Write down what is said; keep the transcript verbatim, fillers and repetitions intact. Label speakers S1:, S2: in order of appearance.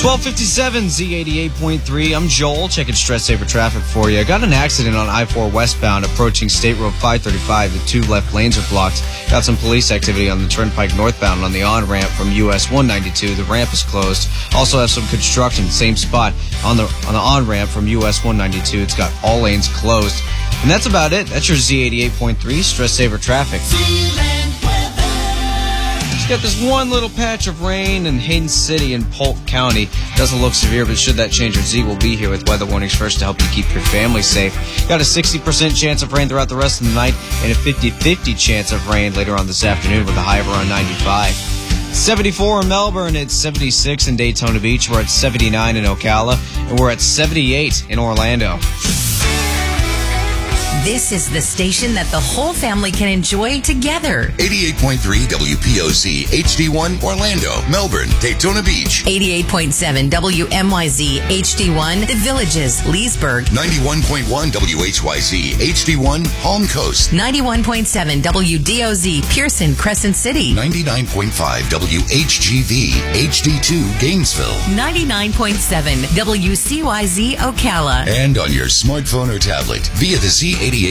S1: twelve fifty-seven Z eighty-eight point three. I'm Joel, checking stress saver traffic for you. I got an accident on I four westbound approaching State Road five thirty-five. The two left lanes are blocked. Got some police activity on the Turnpike northbound on the on-ramp from U S one ninety-two. The ramp is closed. Also have some construction, same spot on the on the on-ramp from U S one ninety-two. It's got all lanes closed. And that's about it. That's your Z eighty-eight point three stress saver traffic. Just got this one little patch of rain in Hayden City and Polk County. Doesn't look severe, but should that change, your Z will be here with weather warnings first to help you keep your family safe. Got a sixty percent chance of rain throughout the rest of the night and a fifty-fifty chance of rain later on this afternoon with a high of around ninety-five. seventy-four in Melbourne, it's seventy-six in Daytona Beach. We're at seventy-nine in Ocala, and we're at seventy-eight in Orlando.
S2: This is the station that the whole family can enjoy together.
S3: eighty-eight point three W P O Z H D one Orlando, Melbourne, Daytona Beach.
S2: eighty-eight point seven W M Y Z H D one The Villages, Leesburg.
S3: ninety-one point one W H Y Z H D one Palm Coast.
S2: ninety-one point seven W D O Z Pearson, Crescent City.
S3: ninety-nine point five W H G V H D two Gainesville.
S2: ninety-nine point seven W C Y Z Ocala.
S3: And on your smartphone or tablet via the Z eighty-eight